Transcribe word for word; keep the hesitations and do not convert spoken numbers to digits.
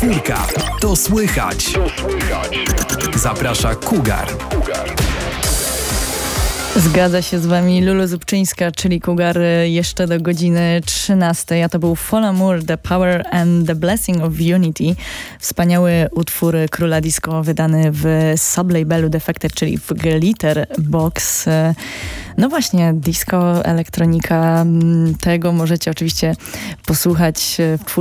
Czwórka. To słychać. Zaprasza Cougar. Zgadza się z wami Lulu Zubczyńska, czyli Cougar, jeszcze do godziny trzynastej, a to był Folamour, The Power and the Blessing of Unity. Wspaniały utwór króla disco wydany w sublabelu Defected, czyli w Glitter Box. No właśnie, disco, elektronika, tego możecie oczywiście posłuchać w